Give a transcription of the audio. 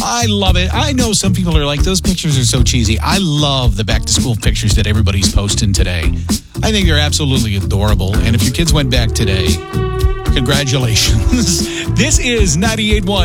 I love it. I know some people are like, those pictures are so cheesy. I love the back-to-school pictures that everybody's posting today. I think they're absolutely adorable. And if your kids went back today, congratulations. This is 98.1